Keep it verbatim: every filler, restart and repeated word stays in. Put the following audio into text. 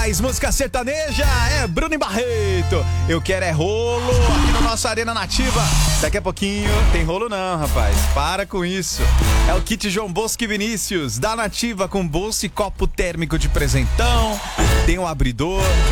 mais música sertaneja é Bruno e Barreto. Eu quero é rolo aqui no nosso Arena Nativa. Daqui a pouquinho tem rolo não, rapaz. Para com isso. É o kit João Bosco e Vinícius da Nativa com bolsa e copo térmico de presentão. Tem um abridor.